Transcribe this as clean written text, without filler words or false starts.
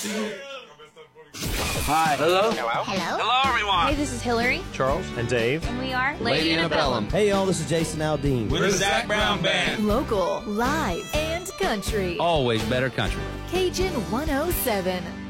Hi. Hello. Hello? Hello, everyone. Hey, this is Hillary. Charles. And Dave. And we are Lady Antebellum. Hey, y'all, this is Jason Aldean. We're the Zach Brown Band. Local, live, and country. Always better country. Cajun 107.